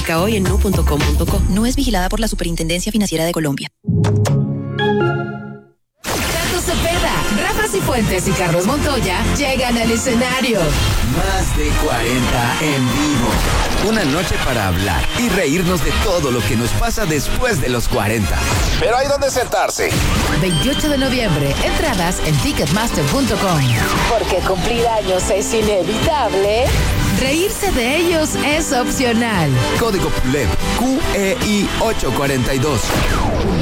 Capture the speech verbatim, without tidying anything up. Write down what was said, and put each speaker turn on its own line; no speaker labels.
Aplica hoy en nu punto com punto co.
Nu es vigilada por la Superintendencia Financiera de Colombia.
Tato Cepeda, Rafa Cifuentes y Carlos Montoya llegan al escenario.
Más de cuarenta en vivo. Una noche para hablar y reírnos de todo lo que nos pasa después de los cuarenta.
Pero hay donde sentarse.
veintiocho de noviembre, entradas en ticketmaster punto com. Porque cumplir años es inevitable, reírse de ellos es opcional.
Código P U L E P Q E I ocho cuatro dos.